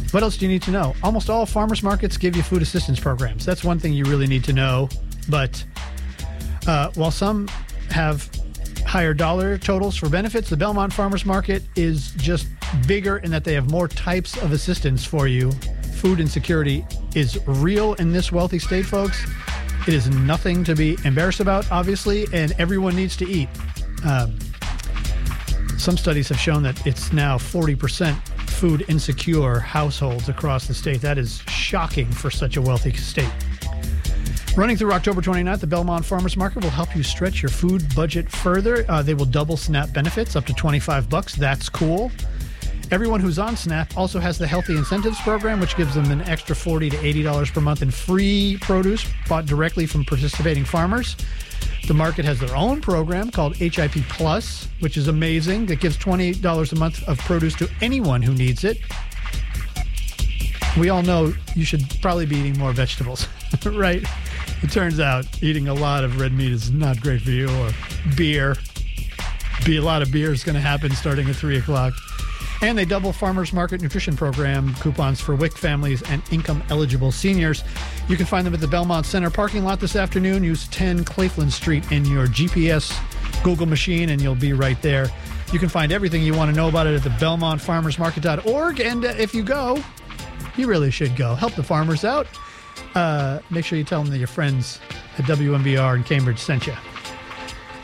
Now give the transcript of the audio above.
What else do you need to know? Almost all farmers markets give you food assistance programs. That's one thing you really need to know. But while some have higher dollar totals for benefits, the Belmont Farmers Market is just bigger in that they have more types of assistance for you. Food insecurity is real in this wealthy state, folks. It is nothing to be embarrassed about, obviously, and everyone needs to eat. Some studies have shown that it's now 40% food insecure households across the state. That is shocking for such a wealthy state. Running through October 29th, the Belmont Farmers Market will help you stretch your food budget further. They will double SNAP benefits up to $25. That's cool. Everyone who's on SNAP also has the Healthy Incentives Program, which gives them an extra $40 to $80 per month in free produce bought directly from participating farmers. The market has their own program called HIP Plus, which is amazing. That gives $28 a month of produce to anyone who needs it. We all know you should probably be eating more vegetables, right? It turns out eating a lot of red meat is not great for you, or beer. A lot of beer is going to happen starting at 3 o'clock. And they double Farmers Market Nutrition Program coupons for WIC families and income-eligible seniors. You can find them at the Belmont Center parking lot this afternoon. Use 10 Claflin Street in your GPS Google machine, and you'll be right there. You can find everything you want to know about it at the BelmontFarmersMarket.org. And if you go, you really should go. Help the farmers out. Make sure you tell them that your friends at WMBR in Cambridge sent you.